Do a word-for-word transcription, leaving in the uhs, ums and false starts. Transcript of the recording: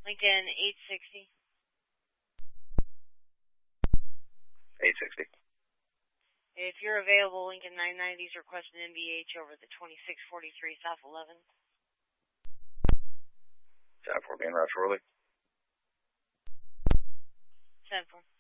Lincoln eight sixty. eight sixty. If you're available, Lincoln nine ninety is requesting N B H over the twenty-six forty-three South eleven. ten four being route shortly. ten four.